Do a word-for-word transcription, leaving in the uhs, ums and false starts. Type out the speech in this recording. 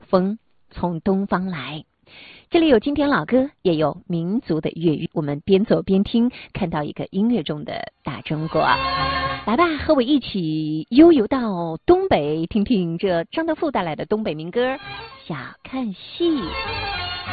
风从东方来。这里有经典老歌，也有民族的粤语，我们边走边听，看到一个音乐中的大中国。来吧，和我一起悠游到东北，听听这张德富带来的东北民歌《小看戏》。